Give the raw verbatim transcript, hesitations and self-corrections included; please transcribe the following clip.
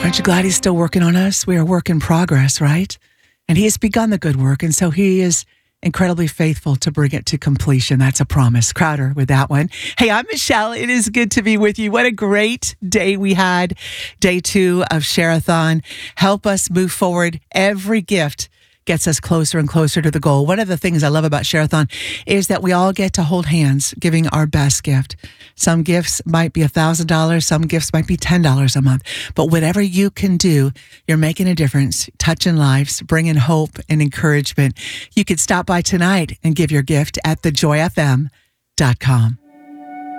Aren't you glad he's still working on us? We are a work in progress, right? And he has begun the good work, and so he is incredibly faithful to bring it to completion. That's a promise. Crowder with that one. Hey, I'm Michelle. It is good to be with you. What a great day we had. Day two of Share-a-thon. Help us move forward. Every gift gets us closer and closer to the goal. One of the things I love about Share-a-thon is that we all get to hold hands, giving our best gift. Some gifts might be one thousand dollars. Some gifts might be ten dollars a month. But whatever you can do, you're making a difference, touching lives, bringing hope and encouragement. You could stop by tonight and give your gift at the joy f m dot com.